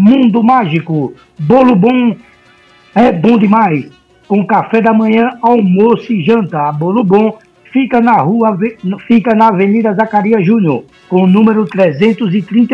Mundo Mágico. Bolo bom é bom demais. Com café da manhã, almoço e janta. Bolo bom fica na Avenida Zacarias Júnior, com o número 330.